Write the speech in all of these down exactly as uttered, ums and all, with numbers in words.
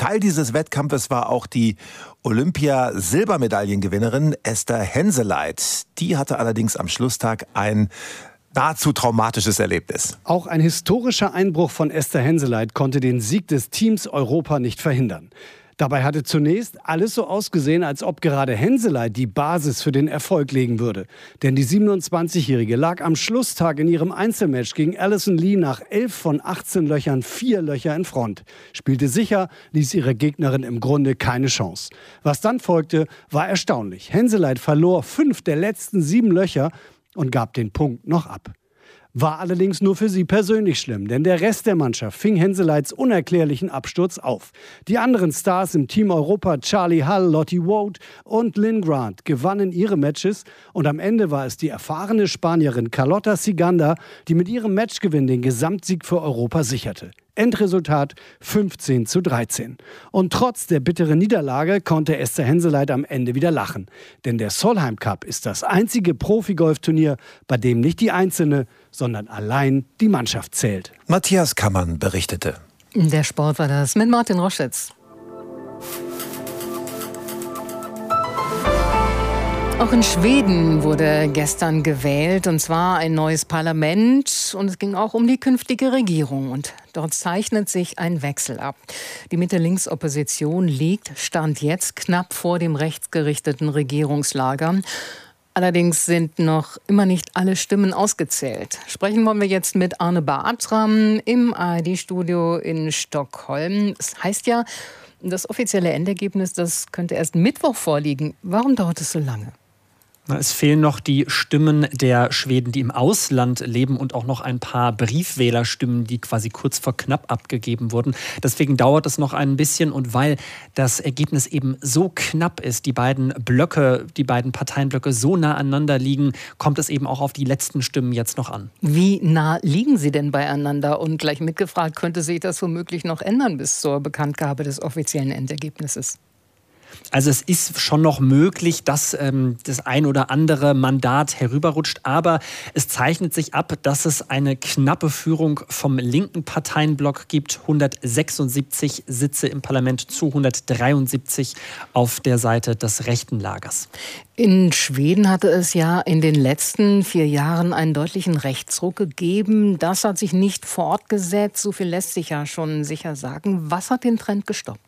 Teil dieses Wettkampfes war auch die Olympia-Silbermedaillengewinnerin Esther Henseleit. Die hatte allerdings am Schlusstag ein nahezu traumatisches Erlebnis. Auch ein historischer Einbruch von Esther Henseleit konnte den Sieg des Teams Europa nicht verhindern. Dabei hatte zunächst alles so ausgesehen, als ob gerade Henseleit die Basis für den Erfolg legen würde. Denn die siebenundzwanzigjährige lag am Schlusstag in ihrem Einzelmatch gegen Alison Lee nach elf von achtzehn Löchern vier Löcher in Front. Spielte sicher, ließ ihre Gegnerin im Grunde keine Chance. Was dann folgte, war erstaunlich. Henseleit verlor fünf der letzten sieben Löcher und gab den Punkt noch ab. War allerdings nur für sie persönlich schlimm, denn der Rest der Mannschaft fing Henseleits unerklärlichen Absturz auf. Die anderen Stars im Team Europa, Charlie Hull, Lottie Wout und Lynn Grant, gewannen ihre Matches und am Ende war es die erfahrene Spanierin Carlota Ciganda, die mit ihrem Matchgewinn den Gesamtsieg für Europa sicherte. Endresultat fünfzehn zu dreizehn. Und trotz der bitteren Niederlage konnte Esther Henseleit am Ende wieder lachen. Denn der Solheim Cup ist das einzige Profi-Golfturnier, bei dem nicht die Einzelne, sondern allein die Mannschaft zählt. Matthias Kammann berichtete. Der Sport war das mit Martin Roschitz. Auch in Schweden wurde gestern gewählt, und zwar ein neues Parlament. Und es ging auch um die künftige Regierung. Und dort zeichnet sich ein Wechsel ab. Die Mitte-Links-Opposition liegt, Stand jetzt, knapp vor dem rechtsgerichteten Regierungslager. Allerdings sind noch immer nicht alle Stimmen ausgezählt. Sprechen wollen wir jetzt mit Arne Bartram im A R D-Studio in Stockholm. Es heißt ja, das offizielle Endergebnis, das könnte erst Mittwoch vorliegen. Warum dauert es so lange? Es fehlen noch die Stimmen der Schweden, die im Ausland leben, und auch noch ein paar Briefwählerstimmen, die quasi kurz vor knapp abgegeben wurden. Deswegen dauert es noch ein bisschen, und weil das Ergebnis eben so knapp ist, die beiden Blöcke, die beiden Parteienblöcke so nah aneinander liegen, kommt es eben auch auf die letzten Stimmen jetzt noch an. Wie nah liegen sie denn beieinander? Und gleich mitgefragt, könnte sich das womöglich noch ändern bis zur Bekanntgabe des offiziellen Endergebnisses? Also es ist schon noch möglich, dass ähm, das ein oder andere Mandat herüberrutscht, aber es zeichnet sich ab, dass es eine knappe Führung vom linken Parteienblock gibt. hundertsechsundsiebzig Sitze im Parlament zu hundertdreiundsiebzig auf der Seite des rechten Lagers. In Schweden hatte es ja in den letzten vier Jahren einen deutlichen Rechtsruck gegeben. Das hat sich nicht fortgesetzt, so viel lässt sich ja schon sicher sagen. Was hat den Trend gestoppt?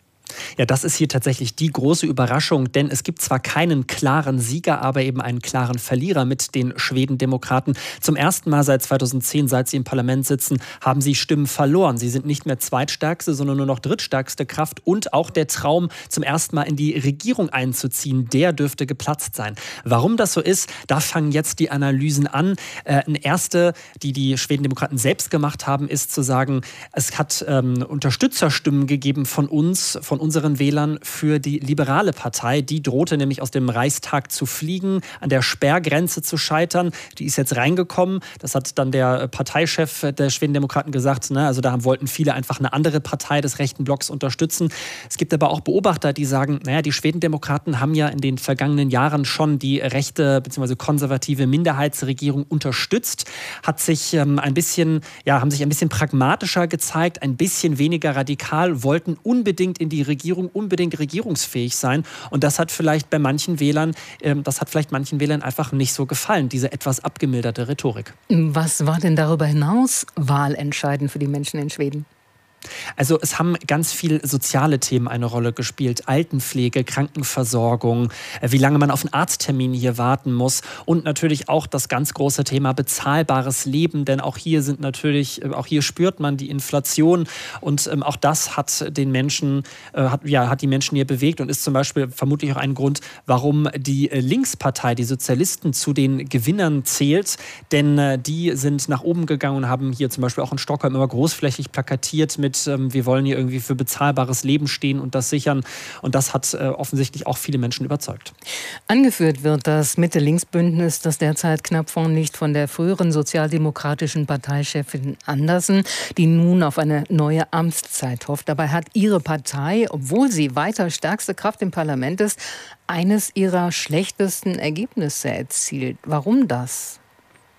Ja, das ist hier tatsächlich die große Überraschung, denn es gibt zwar keinen klaren Sieger, aber eben einen klaren Verlierer mit den Schwedendemokraten. Zum ersten Mal seit zweitausendzehn, seit sie im Parlament sitzen, haben sie Stimmen verloren. Sie sind nicht mehr zweitstärkste, sondern nur noch drittstärkste Kraft, und auch der Traum, zum ersten Mal in die Regierung einzuziehen, der dürfte geplatzt sein. Warum das so ist, da fangen jetzt die Analysen an. Äh, eine erste, die die Schwedendemokraten selbst gemacht haben, ist zu sagen, es hat ähm, Unterstützerstimmen gegeben von uns, von unseren Wählern für die liberale Partei. Die drohte nämlich aus dem Reichstag zu fliegen, an der Sperrgrenze zu scheitern. Die ist jetzt reingekommen. Das hat dann der Parteichef der Schwedendemokraten gesagt. Ne? Also da wollten viele einfach eine andere Partei des rechten Blocks unterstützen. Es gibt aber auch Beobachter, die sagen, naja, die Schwedendemokraten haben ja in den vergangenen Jahren schon die rechte bzw. konservative Minderheitsregierung unterstützt, hat sich ähm, ein bisschen, ja, haben sich ein bisschen pragmatischer gezeigt, ein bisschen weniger radikal, wollten unbedingt in die Regierung, unbedingt regierungsfähig sein. Und das hat vielleicht bei manchen Wählern, ähm, das hat vielleicht manchen Wählern einfach nicht so gefallen, diese etwas abgemilderte Rhetorik. Was war denn darüber hinaus wahlentscheidend für die Menschen in Schweden? Also es haben ganz viele soziale Themen eine Rolle gespielt. Altenpflege, Krankenversorgung, wie lange man auf einen Arzttermin hier warten muss, und natürlich auch das ganz große Thema bezahlbares Leben, denn auch hier sind natürlich, auch hier spürt man die Inflation, und ähm, auch das hat den Menschen, äh, hat, ja, hat die Menschen hier bewegt und ist zum Beispiel vermutlich auch ein Grund, warum die Linkspartei, die Sozialisten, zu den Gewinnern zählt, denn äh, die sind nach oben gegangen und haben hier zum Beispiel auch in Stockholm immer großflächig plakatiert mit wir wollen hier irgendwie für bezahlbares Leben stehen und das sichern. Und das hat äh, offensichtlich auch viele Menschen überzeugt. Angeführt wird das Mitte-Links-Bündnis, das derzeit knapp vorn liegt, von der früheren sozialdemokratischen Parteichefin Andersen, die nun auf eine neue Amtszeit hofft. Dabei hat ihre Partei, obwohl sie weiter stärkste Kraft im Parlament ist, eines ihrer schlechtesten Ergebnisse erzielt. Warum das?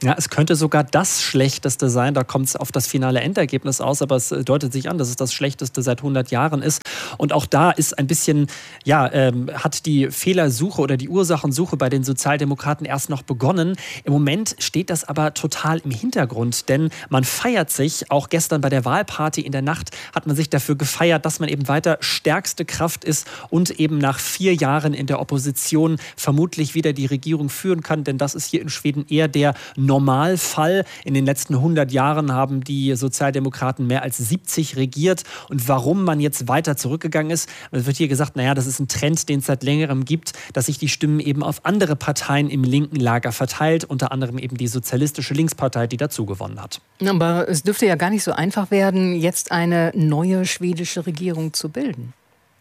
Ja, es könnte sogar das Schlechteste sein. Da kommt es auf das finale Endergebnis aus, aber es deutet sich an, dass es das Schlechteste seit hundert Jahren ist. Und auch da ist ein bisschen, ja, ähm, hat die Fehlersuche oder die Ursachensuche bei den Sozialdemokraten erst noch begonnen. Im Moment steht das aber total im Hintergrund, denn man feiert sich, auch gestern bei der Wahlparty in der Nacht hat man sich dafür gefeiert, dass man eben weiter stärkste Kraft ist und eben nach vier Jahren in der Opposition vermutlich wieder die Regierung führen kann, denn das ist hier in Schweden eher der Normalfall. In den letzten hundert Jahren haben die Sozialdemokraten mehr als siebzig regiert. Und warum man jetzt weiter zurückgegangen ist, es wird hier gesagt, naja, das ist ein Trend, den es seit längerem gibt, dass sich die Stimmen eben auf andere Parteien im linken Lager verteilt, unter anderem eben die Sozialistische Linkspartei, die dazu gewonnen hat. Aber es dürfte ja gar nicht so einfach werden, jetzt eine neue schwedische Regierung zu bilden.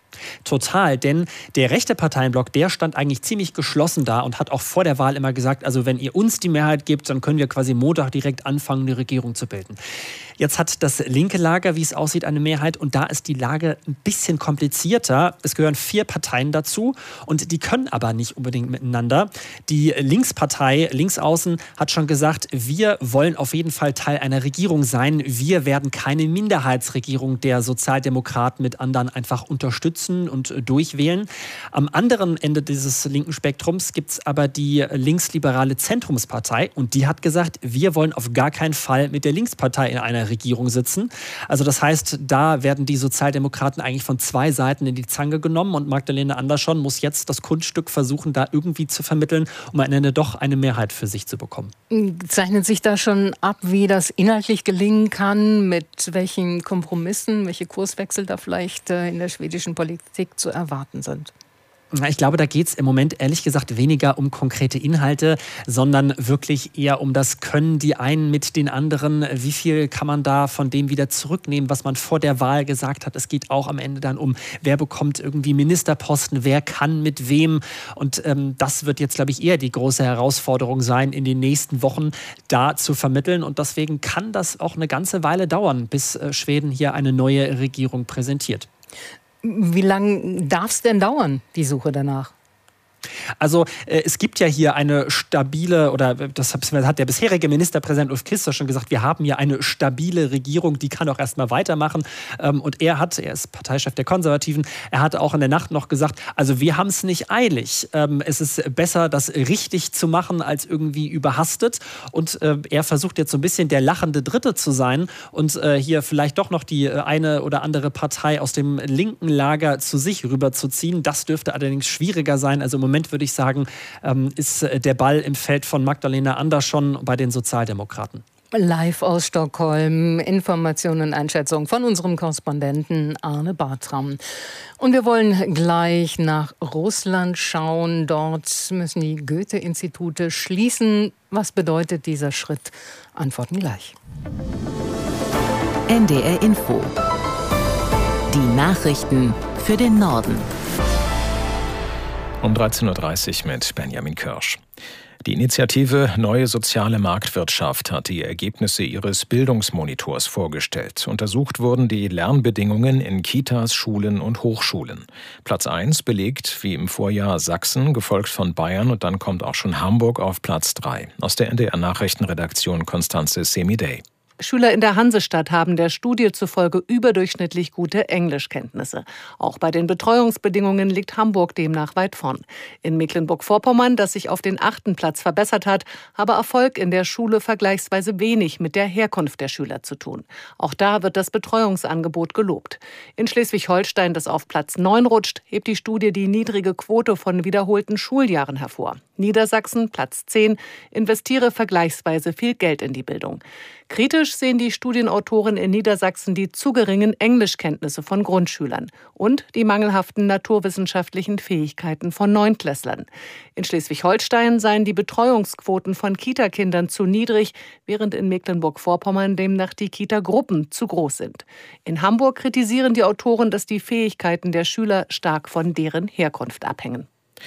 Total, denn der rechte Parteienblock, der stand eigentlich ziemlich geschlossen da und hat auch vor der Wahl immer gesagt, also wenn ihr uns die Mehrheit gebt, dann können wir quasi Montag direkt anfangen, eine Regierung zu bilden. Jetzt hat das linke Lager, wie es aussieht, eine Mehrheit und da ist die Lage ein bisschen komplizierter. Es gehören vier Parteien dazu und die können aber nicht unbedingt miteinander. Die Linkspartei, Linksaußen, hat schon gesagt, wir wollen auf jeden Fall Teil einer Regierung sein. Wir werden keine Minderheitsregierung der Sozialdemokraten mit anderen einfach unterstützen und durchwählen. Am anderen Ende dieses linken Spektrums gibt es aber die linksliberale Zentrumspartei und die hat gesagt, wir wollen auf gar keinen Fall mit der Linkspartei in einer Regierung sitzen. Also das heißt, da werden die Sozialdemokraten eigentlich von zwei Seiten in die Zange genommen und Magdalena Andersson muss jetzt das Kunststück versuchen, da irgendwie zu vermitteln, um am Ende doch eine Mehrheit für sich zu bekommen. Zeichnet sich da schon ab, wie das inhaltlich gelingen kann, mit welchen Kompromissen, welche Kurswechsel da vielleicht in der schwedischen Politik zu erwarten sind? Ich glaube, da geht es im Moment ehrlich gesagt weniger um konkrete Inhalte, sondern wirklich eher um das Können die einen mit den anderen. Wie viel kann man da von dem wieder zurücknehmen, was man vor der Wahl gesagt hat? Es geht auch am Ende dann um, wer bekommt irgendwie Ministerposten, wer kann mit wem. Und ähm, das wird jetzt, glaube ich, eher die große Herausforderung sein, in den nächsten Wochen da zu vermitteln. Und deswegen kann das auch eine ganze Weile dauern, bis äh, Schweden hier eine neue Regierung präsentiert. Wie lange darf es denn dauern, die Suche danach? Also äh, es gibt ja hier eine stabile, oder das hat der bisherige Ministerpräsident Ulf Kristersson schon gesagt, wir haben hier eine stabile Regierung, die kann auch erstmal weitermachen. Ähm, und er hat, er ist Parteichef der Konservativen, er hat auch in der Nacht noch gesagt, also wir haben es nicht eilig. Ähm, es ist besser, das richtig zu machen, als irgendwie überhastet. Und äh, er versucht jetzt so ein bisschen der lachende Dritte zu sein und äh, hier vielleicht doch noch die eine oder andere Partei aus dem linken Lager zu sich rüberzuziehen. Das dürfte allerdings schwieriger sein. Also im Moment Moment würde ich sagen, ist der Ball im Feld von Magdalena Andersson bei den Sozialdemokraten. Live aus Stockholm, Informationen und Einschätzungen von unserem Korrespondenten Arne Bartram. Und wir wollen gleich nach Russland schauen. Dort müssen die Goethe-Institute schließen. Was bedeutet dieser Schritt? Antworten gleich. N D R Info. Die Nachrichten für den Norden. Um dreizehn Uhr dreißig mit Benjamin Kirsch. Die Initiative Neue Soziale Marktwirtschaft hat die Ergebnisse ihres Bildungsmonitors vorgestellt. Untersucht wurden die Lernbedingungen in Kitas, Schulen und Hochschulen. Platz eins belegt wie im Vorjahr Sachsen, gefolgt von Bayern und dann kommt auch schon Hamburg auf Platz drei. Aus der N D R-Nachrichtenredaktion Konstanze Semidey. Schüler in der Hansestadt haben der Studie zufolge überdurchschnittlich gute Englischkenntnisse. Auch bei den Betreuungsbedingungen liegt Hamburg demnach weit vorn. In Mecklenburg-Vorpommern, das sich auf den achten Platz verbessert hat, habe Erfolg in der Schule vergleichsweise wenig mit der Herkunft der Schüler zu tun. Auch da wird das Betreuungsangebot gelobt. In Schleswig-Holstein, das auf Platz neun rutscht, hebt die Studie die niedrige Quote von wiederholten Schuljahren hervor. Niedersachsen, Platz zehn, investiere vergleichsweise viel Geld in die Bildung. Kritisch sehen die Studienautoren in Niedersachsen die zu geringen Englischkenntnisse von Grundschülern und die mangelhaften naturwissenschaftlichen Fähigkeiten von Neunklässlern. In Schleswig-Holstein seien die Betreuungsquoten von Kitakindern zu niedrig, während in Mecklenburg-Vorpommern demnach die Kitagruppen zu groß sind. In Hamburg kritisieren die Autoren, dass die Fähigkeiten der Schüler stark von deren Herkunft abhängen.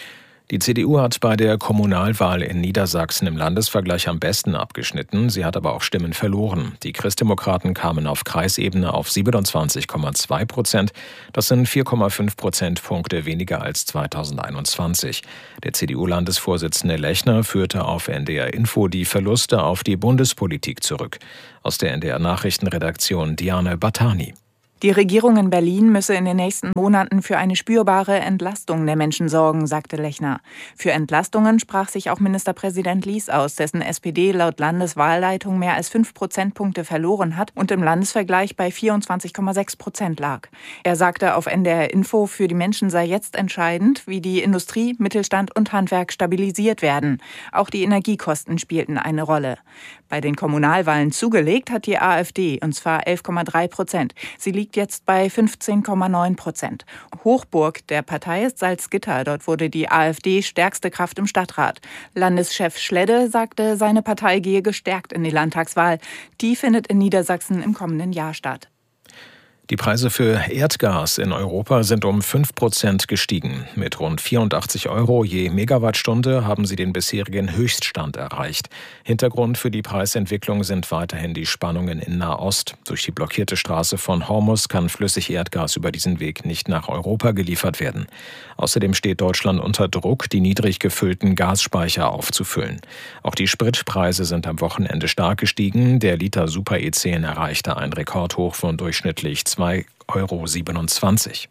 Die C D U hat bei der Kommunalwahl in Niedersachsen im Landesvergleich am besten abgeschnitten. Sie hat aber auch Stimmen verloren. Die Christdemokraten kamen auf Kreisebene auf siebenundzwanzig Komma zwei Prozent. Das sind vier Komma fünf Prozentpunkte weniger als zweitausendeinundzwanzig. Der C D U-Landesvorsitzende Lechner führte auf N D R Info die Verluste auf die Bundespolitik zurück. Aus der N D R-Nachrichtenredaktion Diane Batani. Die Regierung in Berlin müsse in den nächsten Monaten für eine spürbare Entlastung der Menschen sorgen, sagte Lechner. Für Entlastungen sprach sich auch Ministerpräsident Lies aus, dessen S P D laut Landeswahlleitung mehr als fünf Prozentpunkte verloren hat und im Landesvergleich bei vierundzwanzig Komma sechs Prozent lag. Er sagte auf N D R Info, für die Menschen sei jetzt entscheidend, wie die Industrie, Mittelstand und Handwerk stabilisiert werden. Auch die Energiekosten spielten eine Rolle. Bei den Kommunalwahlen zugelegt hat die AfD, und zwar elf Komma drei Prozent. Sie liegt jetzt bei fünfzehn Komma neun Prozent. Hochburg der Partei ist Salzgitter. Dort wurde die AfD stärkste Kraft im Stadtrat. Landeschef Schledde sagte, seine Partei gehe gestärkt in die Landtagswahl. Die findet in Niedersachsen im kommenden Jahr statt. Die Preise für Erdgas in Europa sind um fünf Prozent gestiegen. Mit rund vierundachtzig Euro je Megawattstunde haben sie den bisherigen Höchststand erreicht. Hintergrund für die Preisentwicklung sind weiterhin die Spannungen in Nahost. Durch die blockierte Straße von Hormuz kann flüssig Erdgas über diesen Weg nicht nach Europa geliefert werden. Außerdem steht Deutschland unter Druck, die niedrig gefüllten Gasspeicher aufzufüllen. Auch die Spritpreise sind am Wochenende stark gestiegen. Der Liter Super E zehn erreichte ein Rekordhoch von durchschnittlich zwei Euro siebenundzwanzig.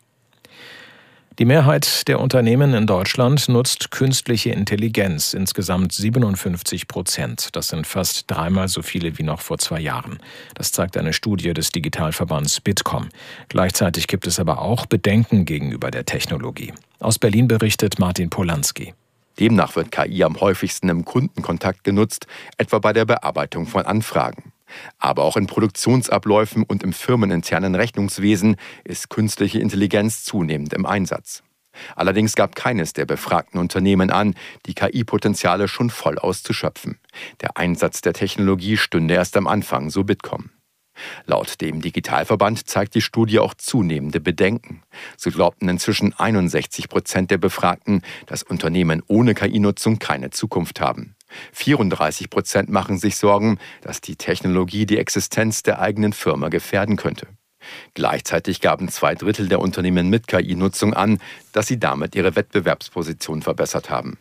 Die Mehrheit der Unternehmen in Deutschland nutzt künstliche Intelligenz, insgesamt siebenundfünfzig Prozent. Das sind fast dreimal so viele wie noch vor zwei Jahren. Das zeigt eine Studie des Digitalverbands Bitkom. Gleichzeitig gibt es aber auch Bedenken gegenüber der Technologie. Aus Berlin berichtet Martin Polanski. Demnach wird K I am häufigsten im Kundenkontakt genutzt, etwa bei der Bearbeitung von Anfragen. Aber auch in Produktionsabläufen und im firmeninternen Rechnungswesen ist künstliche Intelligenz zunehmend im Einsatz. Allerdings gab keines der befragten Unternehmen an, die K I-Potenziale schon voll auszuschöpfen. Der Einsatz der Technologie stünde erst am Anfang, so Bitkom. Laut dem Digitalverband zeigt die Studie auch zunehmende Bedenken. So glaubten inzwischen einundsechzig Prozent der Befragten, dass Unternehmen ohne K I-Nutzung keine Zukunft haben. vierunddreißig Prozent machen sich Sorgen, dass die Technologie die Existenz der eigenen Firma gefährden könnte. Gleichzeitig gaben zwei Drittel der Unternehmen mit K I-Nutzung an, dass sie damit ihre Wettbewerbsposition verbessert haben.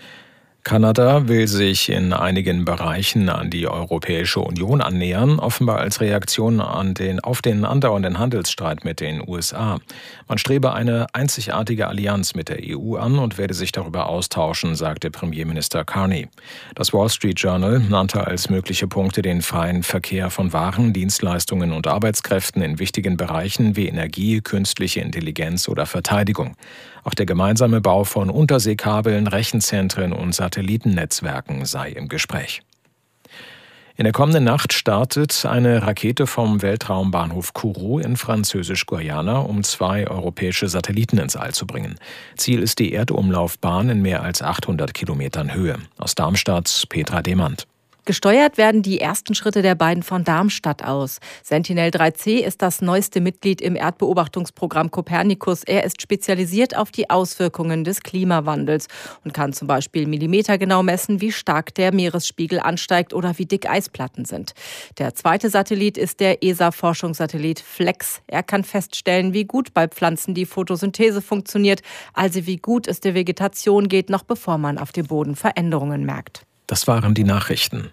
Kanada will sich in einigen Bereichen an die Europäische Union annähern, offenbar als Reaktion an den, auf den andauernden Handelsstreit mit den U S A. Man strebe eine einzigartige Allianz mit der E U an und werde sich darüber austauschen, sagte Premierminister Carney. Das Wall Street Journal nannte als mögliche Punkte den freien Verkehr von Waren, Dienstleistungen und Arbeitskräften in wichtigen Bereichen wie Energie, künstliche Intelligenz oder Verteidigung. Auch der gemeinsame Bau von Unterseekabeln, Rechenzentren und Satellitennetzwerken sei im Gespräch. In der kommenden Nacht startet eine Rakete vom Weltraumbahnhof Kourou in Französisch-Guayana, um zwei europäische Satelliten ins All zu bringen. Ziel ist die Erdumlaufbahn in mehr als achthundert Kilometern Höhe. Aus Darmstadt Petra Demand. Gesteuert werden die ersten Schritte der beiden von Darmstadt aus. Sentinel drei C ist das neueste Mitglied im Erdbeobachtungsprogramm Copernicus. Er ist spezialisiert auf die Auswirkungen des Klimawandels und kann zum Beispiel millimetergenau messen, wie stark der Meeresspiegel ansteigt oder wie dick Eisplatten sind. Der zweite Satellit ist der E S A-Forschungssatellit FLEX. Er kann feststellen, wie gut bei Pflanzen die Photosynthese funktioniert, also wie gut es der Vegetation geht, noch bevor man auf dem Boden Veränderungen merkt. Das waren die Nachrichten.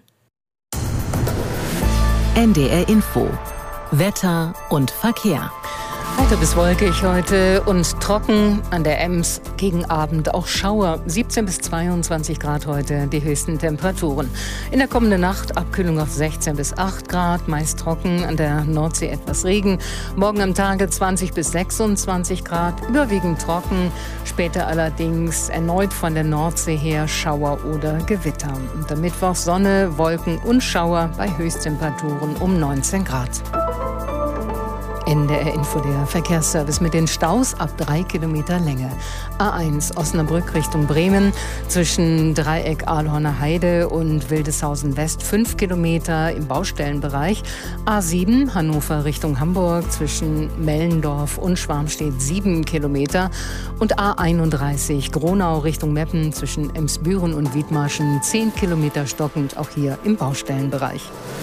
N D R Info. Wetter und Verkehr. Weiter bis wolkig heute und trocken an der Ems, gegen Abend auch Schauer. siebzehn bis zweiundzwanzig Grad heute die höchsten Temperaturen. In der kommenden Nacht Abkühlung auf sechzehn bis acht Grad, meist trocken, an der Nordsee etwas Regen. Morgen am Tage zwanzig bis sechsundzwanzig Grad, überwiegend trocken. Später allerdings erneut von der Nordsee her Schauer oder Gewitter. Und am Mittwoch Sonne, Wolken und Schauer bei Höchsttemperaturen um neunzehn Grad. N D R-Info, der Verkehrsservice mit den Staus ab drei Kilometer Länge. A eins Osnabrück Richtung Bremen zwischen Dreieck Ahlhorner Heide und Wildeshausen West fünf Kilometer im Baustellenbereich. A sieben Hannover Richtung Hamburg zwischen Mellendorf und Schwarmstedt sieben Kilometer. Und A einunddreißig Gronau Richtung Meppen zwischen Emsbüren und Wiedmarschen zehn Kilometer stockend, auch hier im Baustellenbereich.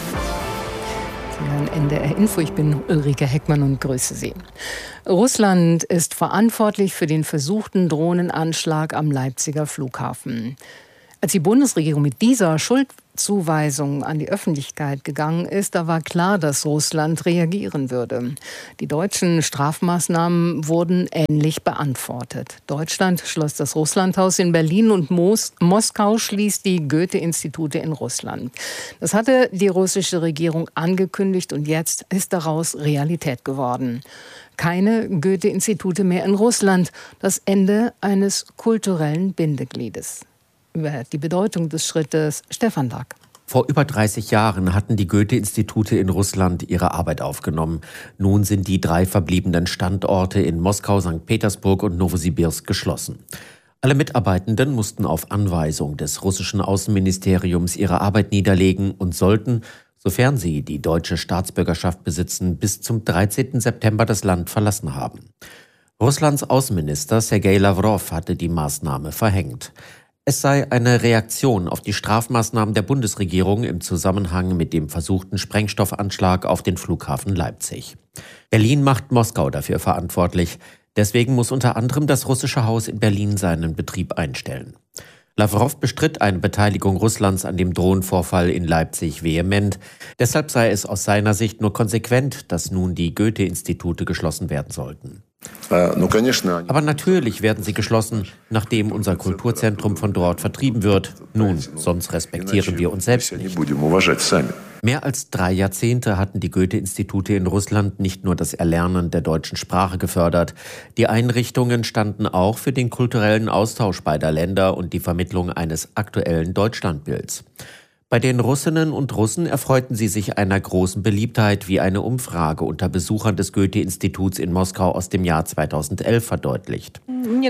N D R-Info, ich bin Ulrike Heckmann und grüße Sie. Russland ist verantwortlich für den versuchten Drohnenanschlag am Leipziger Flughafen. Als die Bundesregierung mit dieser Schuldzuweisung an die Öffentlichkeit gegangen ist, da war klar, dass Russland reagieren würde. Die deutschen Strafmaßnahmen wurden ähnlich beantwortet. Deutschland schloss das Russlandhaus in Berlin und Mos- Moskau schließt die Goethe-Institute in Russland. Das hatte die russische Regierung angekündigt und jetzt ist daraus Realität geworden. Keine Goethe-Institute mehr in Russland. Das Ende eines kulturellen Bindegliedes. Über die Bedeutung des Schrittes Stefan Lack. Vor über dreißig Jahren hatten die Goethe-Institute in Russland ihre Arbeit aufgenommen. Nun sind die drei verbliebenen Standorte in Moskau, Sankt Petersburg und Nowosibirsk geschlossen. Alle Mitarbeitenden mussten auf Anweisung des russischen Außenministeriums ihre Arbeit niederlegen und sollten, sofern sie die deutsche Staatsbürgerschaft besitzen, bis zum dreizehnten September das Land verlassen haben. Russlands Außenminister Sergei Lawrow hatte die Maßnahme verhängt. Es sei eine Reaktion auf die Strafmaßnahmen der Bundesregierung im Zusammenhang mit dem versuchten Sprengstoffanschlag auf den Flughafen Leipzig. Berlin macht Moskau dafür verantwortlich. Deswegen muss unter anderem das russische Haus in Berlin seinen Betrieb einstellen. Lawrow bestritt eine Beteiligung Russlands an dem Drohnenvorfall in Leipzig vehement. Deshalb sei es aus seiner Sicht nur konsequent, dass nun die Goethe-Institute geschlossen werden sollten. Aber natürlich werden sie geschlossen, nachdem unser Kulturzentrum von dort vertrieben wird. Nun, sonst respektieren wir uns selbst nicht. Mehr als drei Jahrzehnte hatten die Goethe-Institute in Russland nicht nur das Erlernen der deutschen Sprache gefördert. Die Einrichtungen standen auch für den kulturellen Austausch beider Länder und die Vermittlung eines aktuellen Deutschlandbilds. Bei den Russinnen und Russen erfreuten sie sich einer großen Beliebtheit, wie eine Umfrage unter Besuchern des Goethe-Instituts in Moskau aus dem Jahr zweitauseldelf verdeutlicht.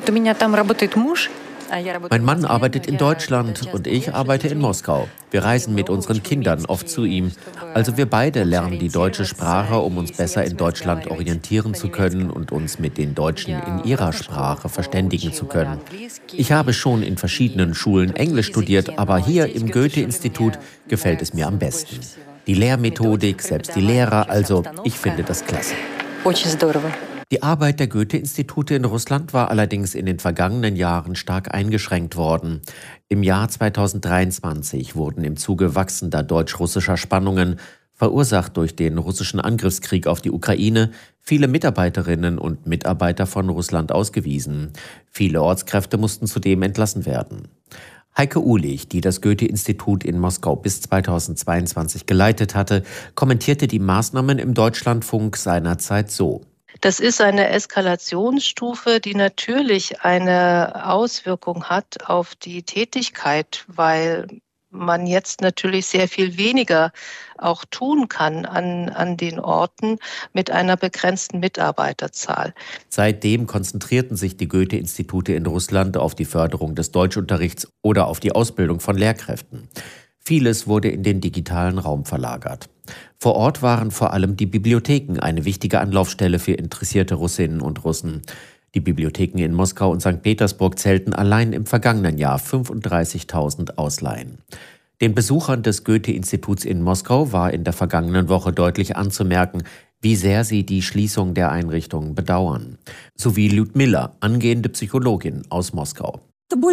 Mein Mann arbeitet in Deutschland und ich arbeite in Moskau. Wir reisen mit unseren Kindern oft zu ihm. Also wir beide lernen die deutsche Sprache, um uns besser in Deutschland orientieren zu können und uns mit den Deutschen in ihrer Sprache verständigen zu können. Ich habe schon in verschiedenen Schulen Englisch studiert, aber hier im Goethe-Institut gefällt es mir am besten. Die Lehrmethodik, selbst die Lehrer, also ich finde das klasse. Die Arbeit der Goethe-Institute in Russland war allerdings in den vergangenen Jahren stark eingeschränkt worden. Im Jahr zweitausenddreiundzwanzig wurden im Zuge wachsender deutsch-russischer Spannungen, verursacht durch den russischen Angriffskrieg auf die Ukraine, viele Mitarbeiterinnen und Mitarbeiter von Russland ausgewiesen. Viele Ortskräfte mussten zudem entlassen werden. Heike Uhlich, die das Goethe-Institut in Moskau bis zweitausendzweiundzwanzig geleitet hatte, kommentierte die Maßnahmen im Deutschlandfunk seinerzeit so. Das ist eine Eskalationsstufe, die natürlich eine Auswirkung hat auf die Tätigkeit, weil man jetzt natürlich sehr viel weniger auch tun kann an, an den Orten mit einer begrenzten Mitarbeiterzahl. Seitdem konzentrierten sich die Goethe-Institute in Russland auf die Förderung des Deutschunterrichts oder auf die Ausbildung von Lehrkräften. Vieles wurde in den digitalen Raum verlagert. Vor Ort waren vor allem die Bibliotheken eine wichtige Anlaufstelle für interessierte Russinnen und Russen. Die Bibliotheken in Moskau und Sankt Petersburg zählten allein im vergangenen Jahr fünfunddreißigtausend Ausleihen. Den Besuchern des Goethe-Instituts in Moskau war in der vergangenen Woche deutlich anzumerken, wie sehr sie die Schließung der Einrichtungen bedauern. So wie Lyudmila, angehende Psychologin aus Moskau.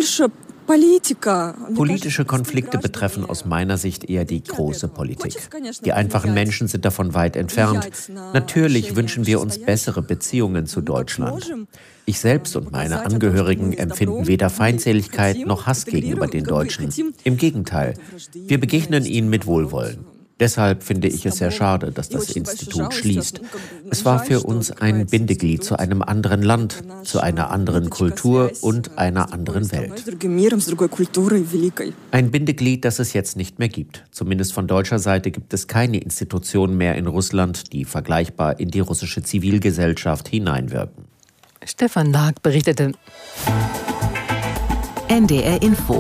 Politische Konflikte betreffen aus meiner Sicht eher die große Politik. Die einfachen Menschen sind davon weit entfernt. Natürlich wünschen wir uns bessere Beziehungen zu Deutschland. Ich selbst und meine Angehörigen empfinden weder Feindseligkeit noch Hass gegenüber den Deutschen. Im Gegenteil, wir begegnen ihnen mit Wohlwollen. Deshalb finde ich es sehr schade, dass das Institut schließt. Es war für uns ein Bindeglied zu einem anderen Land, zu einer anderen Kultur und einer anderen Welt. Ein Bindeglied, das es jetzt nicht mehr gibt. Zumindest von deutscher Seite gibt es keine Institutionen mehr in Russland, die vergleichbar in die russische Zivilgesellschaft hineinwirken. Stefan Lag berichtete. N D R Info.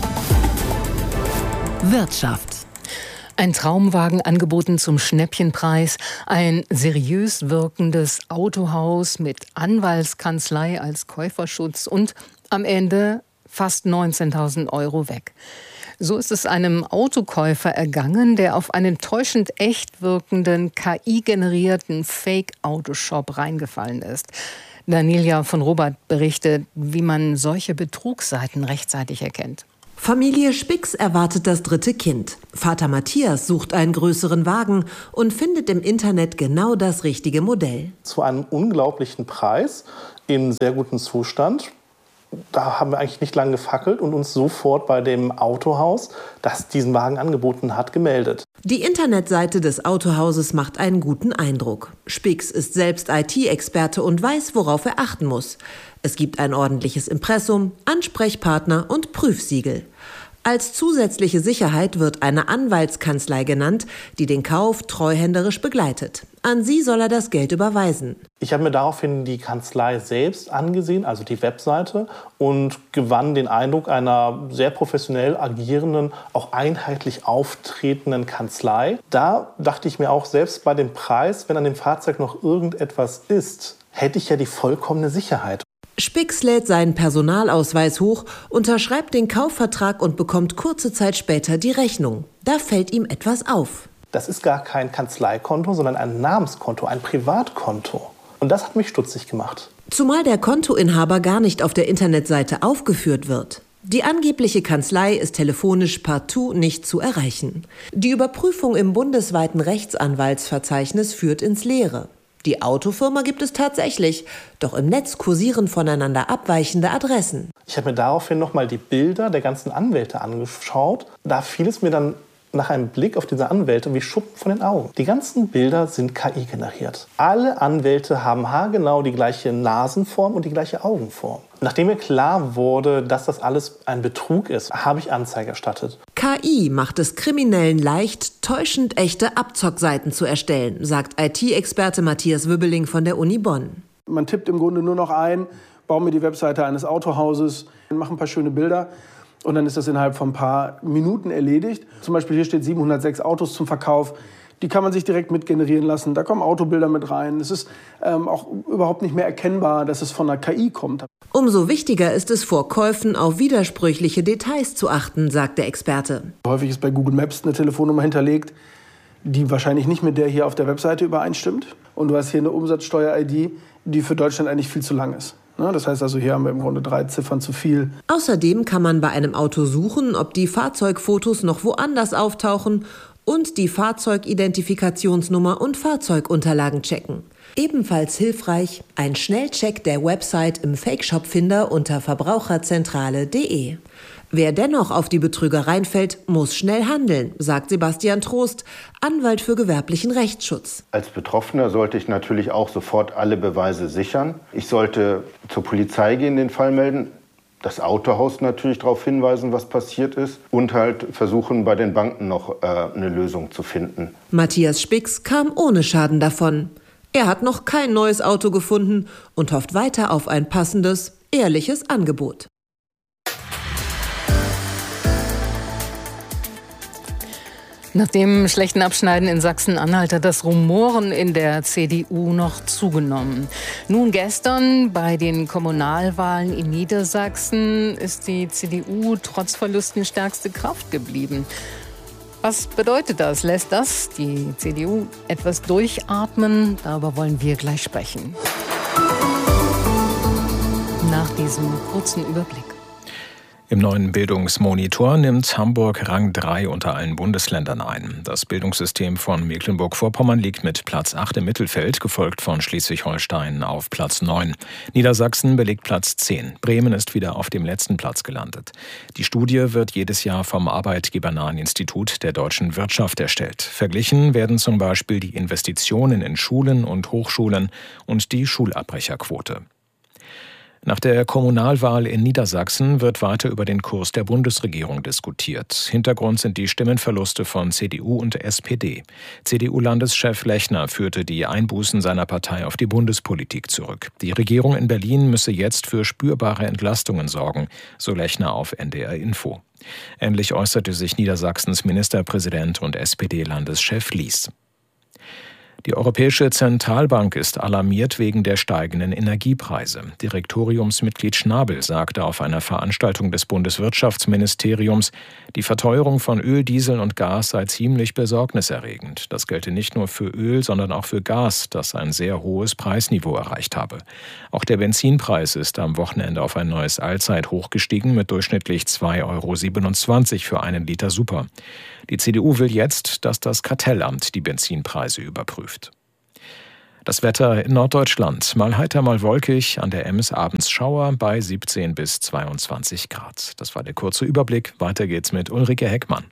Wirtschaft. Ein Traumwagen angeboten zum Schnäppchenpreis, ein seriös wirkendes Autohaus mit Anwaltskanzlei als Käuferschutz und am Ende fast neunzehntausend Euro weg. So ist es einem Autokäufer ergangen, der auf einen täuschend echt wirkenden, K I-generierten Fake-Autoshop reingefallen ist. Daniela von Robert berichtet, wie man solche Betrugsseiten rechtzeitig erkennt. Familie Spix erwartet das dritte Kind. Vater Matthias sucht einen größeren Wagen und findet im Internet genau das richtige Modell. Zu einem unglaublichen Preis, in sehr gutem Zustand. Da haben wir eigentlich nicht lange gefackelt und uns sofort bei dem Autohaus, das diesen Wagen angeboten hat, gemeldet. Die Internetseite des Autohauses macht einen guten Eindruck. Spix ist selbst I T-Experte und weiß, worauf er achten muss. Es gibt ein ordentliches Impressum, Ansprechpartner und Prüfsiegel. Als zusätzliche Sicherheit wird eine Anwaltskanzlei genannt, die den Kauf treuhänderisch begleitet. An sie soll er das Geld überweisen. Ich habe mir daraufhin die Kanzlei selbst angesehen, also die Webseite, und gewann den Eindruck einer sehr professionell agierenden, auch einheitlich auftretenden Kanzlei. Da dachte ich mir auch, selbst bei dem Preis, wenn an dem Fahrzeug noch irgendetwas ist, hätte ich ja die vollkommene Sicherheit. Spix lädt seinen Personalausweis hoch, unterschreibt den Kaufvertrag und bekommt kurze Zeit später die Rechnung. Da fällt ihm etwas auf. Das ist gar kein Kanzleikonto, sondern ein Namenskonto, ein Privatkonto. Und das hat mich stutzig gemacht. Zumal der Kontoinhaber gar nicht auf der Internetseite aufgeführt wird. Die angebliche Kanzlei ist telefonisch partout nicht zu erreichen. Die Überprüfung im bundesweiten Rechtsanwaltsverzeichnis führt ins Leere. Die Autofirma gibt es tatsächlich, doch im Netz kursieren voneinander abweichende Adressen. Ich habe mir daraufhin nochmal die Bilder der ganzen Anwälte angeschaut. Da fiel es mir dann nach einem Blick auf diese Anwälte wie Schuppen von den Augen. Die ganzen Bilder sind K I generiert. Alle Anwälte haben haargenau die gleiche Nasenform und die gleiche Augenform. Nachdem mir klar wurde, dass das alles ein Betrug ist, habe ich Anzeige erstattet. K I macht es Kriminellen leicht, täuschend echte Abzockseiten zu erstellen, sagt I T-Experte Matthias Wübbeling von der Uni Bonn. Man tippt im Grunde nur noch ein, baue mir die Webseite eines Autohauses, mache ein paar schöne Bilder. Und dann ist das innerhalb von ein paar Minuten erledigt. Zum Beispiel hier steht siebenhundertsechs Autos zum Verkauf. Die kann man sich direkt mit generieren lassen. Da kommen Autobilder mit rein. Es ist ähm, auch überhaupt nicht mehr erkennbar, dass es von einer K I kommt. Umso wichtiger ist es, vor Käufen auf widersprüchliche Details zu achten, sagt der Experte. Häufig ist bei Google Maps eine Telefonnummer hinterlegt, die wahrscheinlich nicht mit der hier auf der Webseite übereinstimmt. Und du hast hier eine Umsatzsteuer-I D, die für Deutschland eigentlich viel zu lang ist. Das heißt also, hier haben wir im Grunde drei Ziffern zu viel. Außerdem kann man bei einem Auto suchen, ob die Fahrzeugfotos noch woanders auftauchen und die Fahrzeugidentifikationsnummer und Fahrzeugunterlagen checken. Ebenfalls hilfreich ein Schnellcheck der Website im Fake-Shop-Finder unter verbraucherzentrale punkt de. Wer dennoch auf die Betrügereien fällt, muss schnell handeln, sagt Sebastian Trost, Anwalt für gewerblichen Rechtsschutz. Als Betroffener sollte ich natürlich auch sofort alle Beweise sichern. Ich sollte zur Polizei gehen, den Fall melden, das Autohaus natürlich darauf hinweisen, was passiert ist und halt versuchen, bei den Banken noch äh, eine Lösung zu finden. Matthias Spix kam ohne Schaden davon. Er hat noch kein neues Auto gefunden und hofft weiter auf ein passendes, ehrliches Angebot. Nach dem schlechten Abschneiden in Sachsen-Anhalt hat das Rumoren in der C D U noch zugenommen. Nun gestern bei den Kommunalwahlen in Niedersachsen ist die C D U trotz Verlusten stärkste Kraft geblieben. Was bedeutet das? Lässt das die C D U etwas durchatmen? Darüber wollen wir gleich sprechen. Nach diesem kurzen Überblick. Im neuen Bildungsmonitor nimmt Hamburg Rang drei unter allen Bundesländern ein. Das Bildungssystem von Mecklenburg-Vorpommern liegt mit Platz acht im Mittelfeld, gefolgt von Schleswig-Holstein auf Platz neun. Niedersachsen belegt Platz zehn. Bremen ist wieder auf dem letzten Platz gelandet. Die Studie wird jedes Jahr vom Arbeitgebernahen Institut der deutschen Wirtschaft erstellt. Verglichen werden zum Beispiel die Investitionen in Schulen und Hochschulen und die Schulabbrecherquote. Nach der Kommunalwahl in Niedersachsen wird weiter über den Kurs der Bundesregierung diskutiert. Hintergrund sind die Stimmenverluste von C D U und S P D. C D U-Landeschef Lechner führte die Einbußen seiner Partei auf die Bundespolitik zurück. Die Regierung in Berlin müsse jetzt für spürbare Entlastungen sorgen, so Lechner auf N D R Info. Ähnlich äußerte sich Niedersachsens Ministerpräsident und S P D-Landeschef Lies. Die Europäische Zentralbank ist alarmiert wegen der steigenden Energiepreise. Direktoriumsmitglied Schnabel sagte auf einer Veranstaltung des Bundeswirtschaftsministeriums, die Verteuerung von Öl, Diesel und Gas sei ziemlich besorgniserregend. Das gelte nicht nur für Öl, sondern auch für Gas, das ein sehr hohes Preisniveau erreicht habe. Auch der Benzinpreis ist am Wochenende auf ein neues Allzeithoch gestiegen mit durchschnittlich zwei Euro siebenundzwanzig für einen Liter Super. Die C D U will jetzt, dass das Kartellamt die Benzinpreise überprüft. Das Wetter in Norddeutschland. Mal heiter, mal wolkig. An der Ems abends Schauer bei siebzehn bis zweiundzwanzig Grad. Das war der kurze Überblick. Weiter geht's mit Ulrike Heckmann.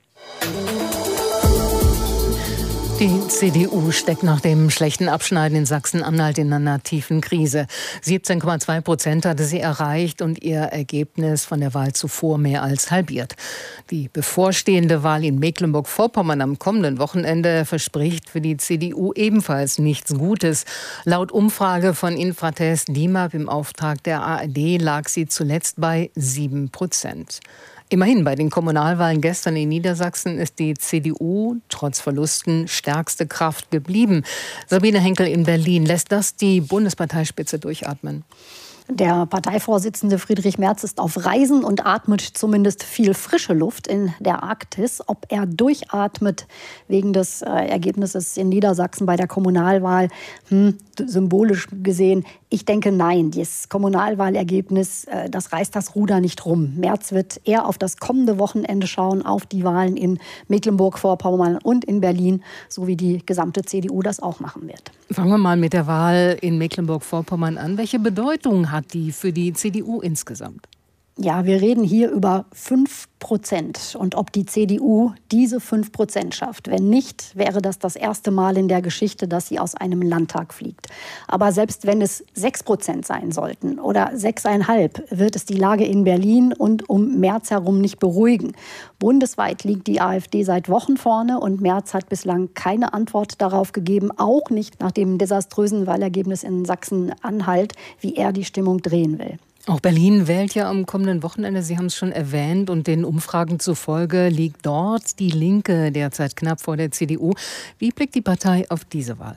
Die C D U steckt nach dem schlechten Abschneiden in Sachsen-Anhalt in einer tiefen Krise. siebzehn Komma zwei Prozent hatte sie erreicht und ihr Ergebnis von der Wahl zuvor mehr als halbiert. Die bevorstehende Wahl in Mecklenburg-Vorpommern am kommenden Wochenende verspricht für die C D U ebenfalls nichts Gutes. Laut Umfrage von Infratest D I M A P im Auftrag der A R D lag sie zuletzt bei sieben Prozent. Immerhin bei den Kommunalwahlen gestern in Niedersachsen ist die C D U trotz Verlusten stärkste Kraft geblieben. Sabine Henkel in Berlin, lässt das die Bundesparteispitze durchatmen? Der Parteivorsitzende Friedrich Merz ist auf Reisen und atmet zumindest viel frische Luft in der Arktis. Ob er durchatmet wegen des äh, Ergebnisses in Niedersachsen bei der Kommunalwahl, hm, symbolisch gesehen, ich denke nein. Das Kommunalwahlergebnis, äh, das reißt das Ruder nicht rum. Merz wird eher auf das kommende Wochenende schauen, auf die Wahlen in Mecklenburg-Vorpommern und in Berlin, so wie die gesamte C D U das auch machen wird. Fangen wir mal mit der Wahl in Mecklenburg-Vorpommern an. Welche Bedeutung hat die für die C D U insgesamt? Ja, wir reden hier über fünf Prozent und ob die C D U diese fünf Prozent schafft. Wenn nicht, wäre das das erste Mal in der Geschichte, dass sie aus einem Landtag fliegt. Aber selbst wenn es sechs Prozent sein sollten oder sechs Komma fünf, wird es die Lage in Berlin und um Merz herum nicht beruhigen. Bundesweit liegt die AfD seit Wochen vorne und Merz hat bislang keine Antwort darauf gegeben, auch nicht nach dem desaströsen Wahlergebnis in Sachsen-Anhalt, wie er die Stimmung drehen will. Auch Berlin wählt ja am kommenden Wochenende, Sie haben es schon erwähnt, und den Umfragen zufolge liegt dort die Linke derzeit knapp vor der C D U. Wie blickt die Partei auf diese Wahl?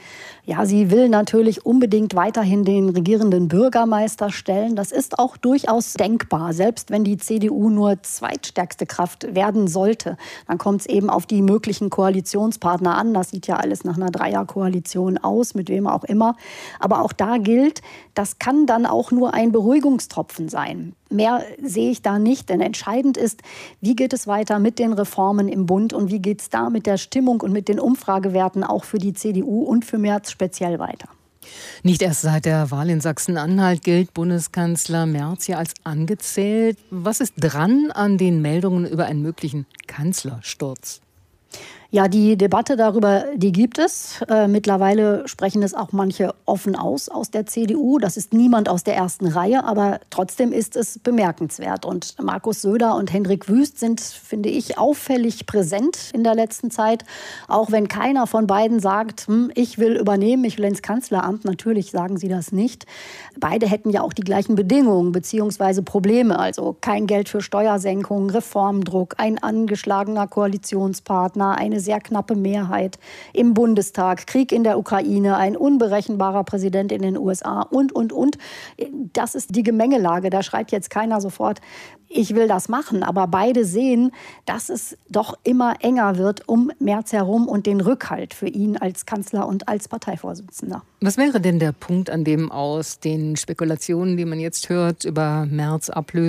Ja, sie will natürlich unbedingt weiterhin den regierenden Bürgermeister stellen. Das ist auch durchaus denkbar. Selbst wenn die C D U nur zweitstärkste Kraft werden sollte, dann kommt es eben auf die möglichen Koalitionspartner an. Das sieht ja alles nach einer Dreierkoalition aus, mit wem auch immer. Aber auch da gilt, das kann dann auch nur ein Beruhigungstropfen sein. Mehr sehe ich da nicht, denn entscheidend ist, wie geht es weiter mit den Reformen im Bund und wie geht es da mit der Stimmung und mit den Umfragewerten auch für die C D U und für Merz speziell weiter. Nicht erst seit der Wahl in Sachsen-Anhalt gilt Bundeskanzler Merz ja als angezählt. Was ist dran an den Meldungen über einen möglichen Kanzlersturz? Ja, die Debatte darüber, die gibt es. Äh, mittlerweile sprechen es auch manche offen aus aus der C D U. Das ist niemand aus der ersten Reihe, aber trotzdem ist es bemerkenswert. Und Markus Söder und Hendrik Wüst sind, finde ich, auffällig präsent in der letzten Zeit. Auch wenn keiner von beiden sagt, hm, ich will übernehmen, ich will ins Kanzleramt. Natürlich sagen sie das nicht. Beide hätten ja auch die gleichen Bedingungen bzw. Probleme. Also kein Geld für Steuersenkungen, Reformdruck, ein angeschlagener Koalitionspartner, eine sehr knappe Mehrheit im Bundestag, Krieg in der Ukraine, ein unberechenbarer Präsident in den U S A und, und, und. Das ist die Gemengelage. Da schreit jetzt keiner sofort, ich will das machen. Aber beide sehen, dass es doch immer enger wird um Merz herum und den Rückhalt für ihn als Kanzler und als Parteivorsitzender. Was wäre denn der Punkt, an dem aus den Spekulationen, die man jetzt hört über Merz' Ablösung,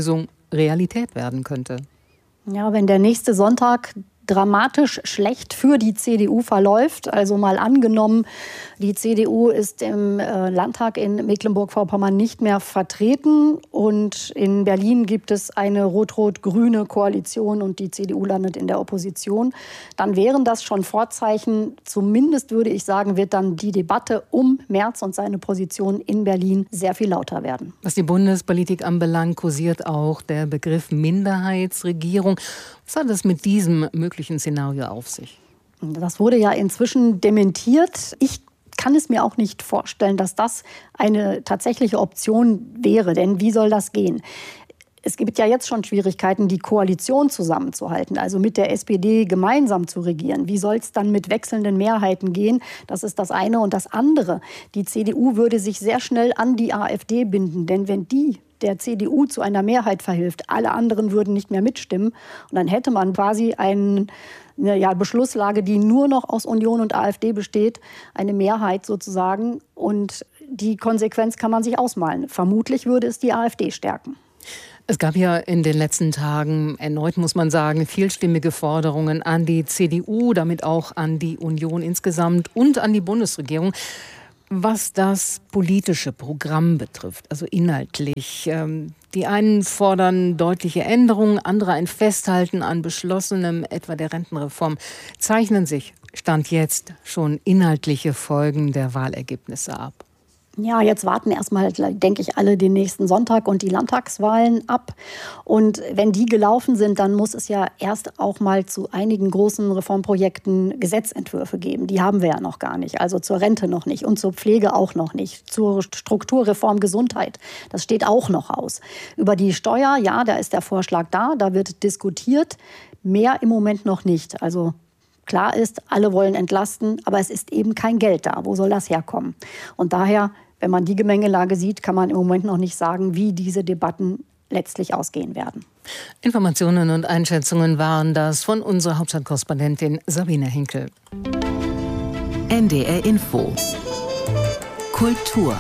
Realität werden könnte. Ja, wenn der nächste Sonntag dramatisch schlecht für die C D U verläuft. Also mal angenommen, die C D U ist im äh, Landtag in Mecklenburg-Vorpommern nicht mehr vertreten und in Berlin gibt es eine rot-rot-grüne Koalition und die C D U landet in der Opposition. Dann wären das schon Vorzeichen. Zumindest würde ich sagen, wird dann die Debatte um Merz und seine Position in Berlin sehr viel lauter werden. Was die Bundespolitik anbelangt, kursiert auch der Begriff Minderheitsregierung. Was hat es mit diesem möglichen Szenario auf sich? Das wurde ja inzwischen dementiert. Ich kann es mir auch nicht vorstellen, dass das eine tatsächliche Option wäre. Denn wie soll das gehen? Es gibt ja jetzt schon Schwierigkeiten, die Koalition zusammenzuhalten, also mit der S P D gemeinsam zu regieren. Wie soll es dann mit wechselnden Mehrheiten gehen? Das ist das eine. Und das andere, die C D U würde sich sehr schnell an die AfD binden. Denn wenn die der C D U zu einer Mehrheit verhilft, alle anderen würden nicht mehr mitstimmen. Und dann hätte man quasi einen, eine ja, Beschlusslage, die nur noch aus Union und AfD besteht, eine Mehrheit sozusagen. Und die Konsequenz kann man sich ausmalen. Vermutlich würde es die AfD stärken. Es gab ja in den letzten Tagen erneut, muss man sagen, vielstimmige Forderungen an die C D U, damit auch an die Union insgesamt und an die Bundesregierung. Was das politische Programm betrifft, also inhaltlich. Ähm, die einen fordern deutliche Änderungen, andere ein Festhalten an Beschlossenem, etwa der Rentenreform. Zeichnen sich, Stand jetzt, schon inhaltliche Folgen der Wahlergebnisse ab? Ja, jetzt warten erstmal, denke ich, alle den nächsten Sonntag und die Landtagswahlen ab. Und wenn die gelaufen sind, dann muss es ja erst auch mal zu einigen großen Reformprojekten Gesetzentwürfe geben. Die haben wir ja noch gar nicht. Also zur Rente noch nicht und zur Pflege auch noch nicht. Zur Strukturreform Gesundheit, das steht auch noch aus. Über die Steuer, ja, da ist der Vorschlag da, da wird diskutiert. Mehr im Moment noch nicht. Also klar ist, alle wollen entlasten, aber es ist eben kein Geld da. Wo soll das herkommen? Und daher, wenn man die Gemengelage sieht, kann man im Moment noch nicht sagen, wie diese Debatten letztlich ausgehen werden. Informationen und Einschätzungen waren das von unserer Hauptstadtkorrespondentin Sabine Hinkel. N D R Info. Kultur.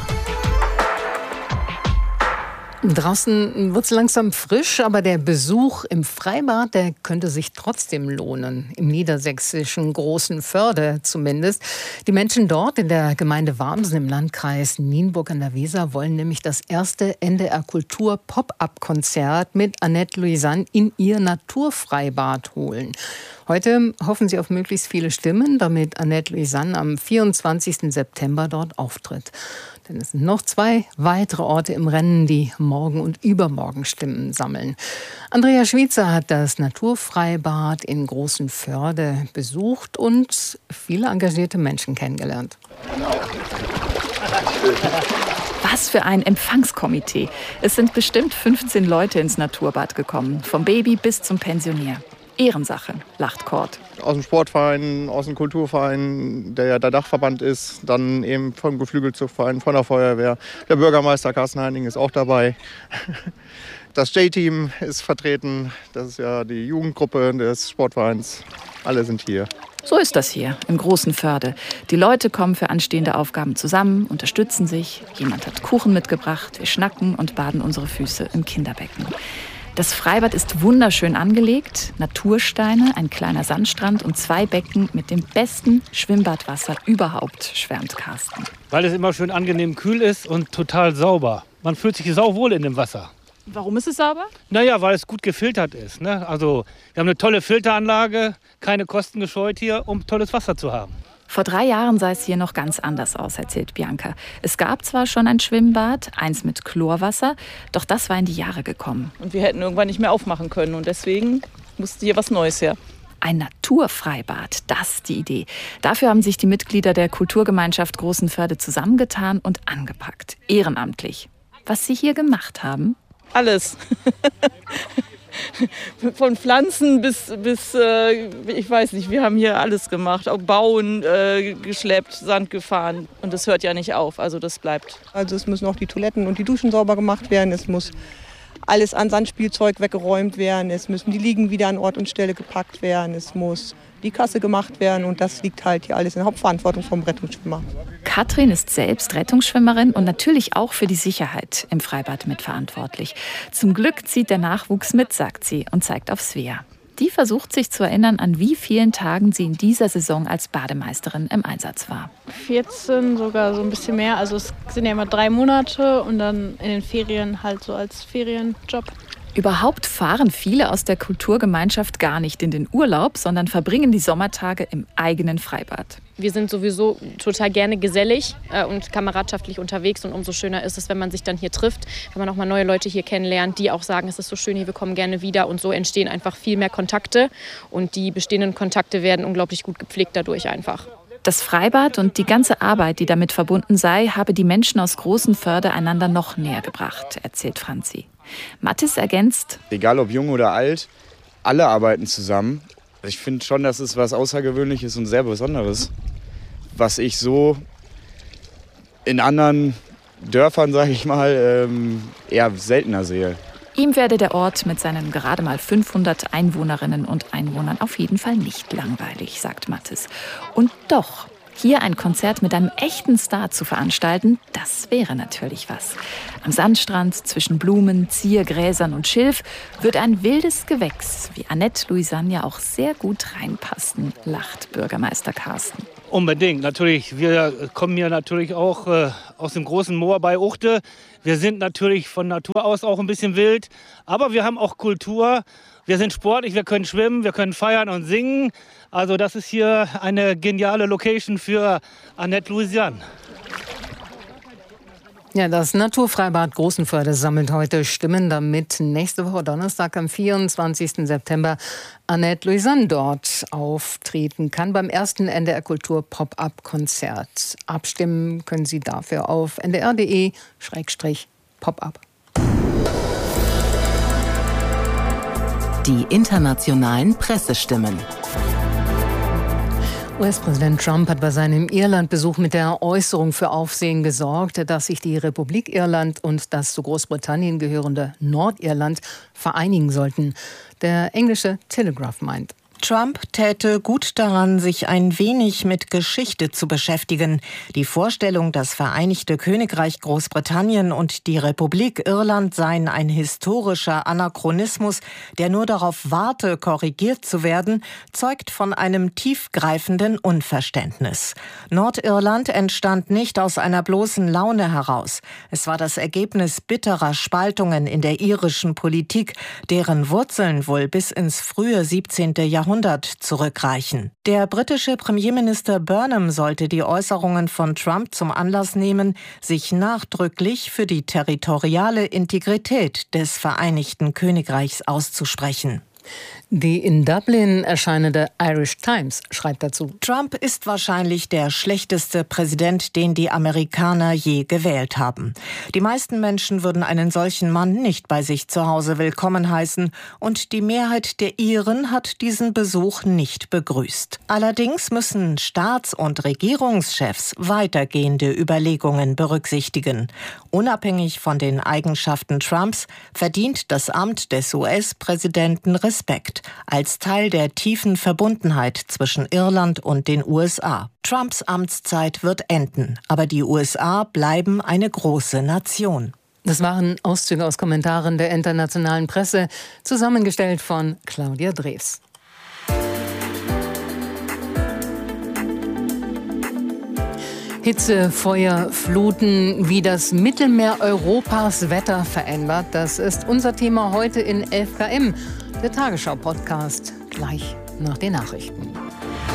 Draußen wird es langsam frisch, aber der Besuch im Freibad, der könnte sich trotzdem lohnen. Im niedersächsischen Großenförde zumindest. Die Menschen dort in der Gemeinde Warmsen im Landkreis Nienburg an der Weser wollen nämlich das erste N D R Kultur Pop-up-Konzert mit Annette Louisanne in ihr Naturfreibad holen. Heute hoffen sie auf möglichst viele Stimmen, damit Annette Louisanne am vierundzwanzigsten September dort auftritt. Denn es sind noch zwei weitere Orte im Rennen, die morgen und übermorgen Stimmen sammeln. Andrea Schwitzer hat das Naturfreibad in Großenförde besucht und viele engagierte Menschen kennengelernt. Was für ein Empfangskomitee. Es sind bestimmt fünfzehn Leute ins Naturbad gekommen, vom Baby bis zum Pensionier. Ehrensache, lacht Kort. Aus dem Sportverein, aus dem Kulturverein, der ja der Dachverband ist, dann eben vom Geflügelzuchtverein, von der Feuerwehr. Der Bürgermeister Carsten Heining ist auch dabei. Das J-Team ist vertreten, das ist ja die Jugendgruppe des Sportvereins. Alle sind hier. So ist das hier im Großenförde. Die Leute kommen für anstehende Aufgaben zusammen, unterstützen sich. Jemand hat Kuchen mitgebracht, wir schnacken und baden unsere Füße im Kinderbecken. Das Freibad ist wunderschön angelegt. Natursteine, ein kleiner Sandstrand und zwei Becken mit dem besten Schwimmbadwasser überhaupt, schwärmt Carsten. Weil es immer schön angenehm kühl ist und total sauber. Man fühlt sich sauwohl in dem Wasser. Warum ist es sauber? Naja, weil es gut gefiltert ist. Ne? Also wir haben eine tolle Filteranlage, keine Kosten gescheut hier, um tolles Wasser zu haben. Vor drei Jahren sah es hier noch ganz anders aus, erzählt Bianca. Es gab zwar schon ein Schwimmbad, eins mit Chlorwasser, doch das war in die Jahre gekommen. Und wir hätten irgendwann nicht mehr aufmachen können und deswegen musste hier was Neues her. Ein Naturfreibad, das ist die Idee. Dafür haben sich die Mitglieder der Kulturgemeinschaft Großenförde zusammengetan und angepackt, ehrenamtlich. Was sie hier gemacht haben? Alles. Von Pflanzen bis, bis äh, ich weiß nicht, wir haben hier alles gemacht. Auch Bauen, äh, geschleppt, Sand gefahren. Und das hört ja nicht auf, also das bleibt. Also es müssen auch die Toiletten und die Duschen sauber gemacht werden. Es muss alles an Sandspielzeug weggeräumt werden. Es müssen die Liegen wieder an Ort und Stelle gepackt werden. Es muss die Kasse gemacht werden und das liegt halt hier alles in der Hauptverantwortung vom Rettungsschwimmer. Katrin ist selbst Rettungsschwimmerin und natürlich auch für die Sicherheit im Freibad mitverantwortlich. Zum Glück zieht der Nachwuchs mit, sagt sie und zeigt auf Svea. Die versucht sich zu erinnern, an wie vielen Tagen sie in dieser Saison als Bademeisterin im Einsatz war. vierzehn, sogar so ein bisschen mehr. Also es sind ja immer drei Monate und dann in den Ferien halt so als Ferienjob. Überhaupt fahren viele aus der Kulturgemeinschaft gar nicht in den Urlaub, sondern verbringen die Sommertage im eigenen Freibad. Wir sind sowieso total gerne gesellig äh, und kameradschaftlich unterwegs und umso schöner ist es, wenn man sich dann hier trifft, wenn man auch mal neue Leute hier kennenlernt, die auch sagen, es ist so schön hier, wir kommen gerne wieder und so entstehen einfach viel mehr Kontakte und die bestehenden Kontakte werden unglaublich gut gepflegt dadurch einfach. Das Freibad und die ganze Arbeit, die damit verbunden sei, habe die Menschen aus Großenförde einander noch näher gebracht, erzählt Franzi. Mathis ergänzt: Egal ob jung oder alt, alle arbeiten zusammen. Ich finde schon, das ist was Außergewöhnliches und sehr Besonderes, was ich so in anderen Dörfern, sage ich mal, ähm, eher seltener sehe. Ihm werde der Ort mit seinen gerade mal fünfhundert Einwohnerinnen und Einwohnern auf jeden Fall nicht langweilig, sagt Mathis. Und doch, hier ein Konzert mit einem echten Star zu veranstalten, das wäre natürlich was. Am Sandstrand zwischen Blumen, Ziergräsern und Schilf wird ein wildes Gewächs, wie Annette Louisanne auch sehr gut reinpassen, lacht Bürgermeister Carsten. Unbedingt, natürlich. Wir kommen hier natürlich auch äh, aus dem großen Moor bei Uchte. Wir sind natürlich von Natur aus auch ein bisschen wild, aber wir haben auch Kultur. Wir sind sportlich, wir können schwimmen, wir können feiern und singen. Also das ist hier eine geniale Location für Annette Louisanne. Ja, das Naturfreibad Großenförde sammelt heute Stimmen, damit nächste Woche Donnerstag am vierundzwanzigsten September Annette Louisanne dort auftreten kann beim ersten N D R Kultur Pop-up-Konzert. Abstimmen können Sie dafür auf n d r punkt d e Schrägstrich Pop-up. Die internationalen Pressestimmen. U S-Präsident Trump hat bei seinem Irlandbesuch mit der Äußerung für Aufsehen gesorgt, dass sich die Republik Irland und das zu Großbritannien gehörende Nordirland vereinigen sollten. Der englische Telegraph meint: Trump täte gut daran, sich ein wenig mit Geschichte zu beschäftigen. Die Vorstellung, das Vereinigte Königreich Großbritannien und die Republik Irland seien ein historischer Anachronismus, der nur darauf warte, korrigiert zu werden, zeugt von einem tiefgreifenden Unverständnis. Nordirland entstand nicht aus einer bloßen Laune heraus. Es war das Ergebnis bitterer Spaltungen in der irischen Politik, deren Wurzeln wohl bis ins frühe siebzehnte Jahrhundert zurückreichen. Der britische Premierminister Burnham sollte die Äußerungen von Trump zum Anlass nehmen, sich nachdrücklich für die territoriale Integrität des Vereinigten Königreichs auszusprechen. Die in Dublin erscheinende Irish Times schreibt dazu: Trump ist wahrscheinlich der schlechteste Präsident, den die Amerikaner je gewählt haben. Die meisten Menschen würden einen solchen Mann nicht bei sich zu Hause willkommen heißen und die Mehrheit der Iren hat diesen Besuch nicht begrüßt. Allerdings müssen Staats- und Regierungschefs weitergehende Überlegungen berücksichtigen. Unabhängig von den Eigenschaften Trumps verdient das Amt des U S-Präsidenten Respekt als Teil der tiefen Verbundenheit zwischen Irland und den U S A. Trumps Amtszeit wird enden, aber die U S A bleiben eine große Nation. Das waren Auszüge aus Kommentaren der internationalen Presse, zusammengestellt von Claudia Drews. Hitze, Feuer, Fluten, wie das Mittelmeer Europas Wetter verändert, das ist unser Thema heute in elf K M, der Tagesschau-Podcast, gleich nach den Nachrichten.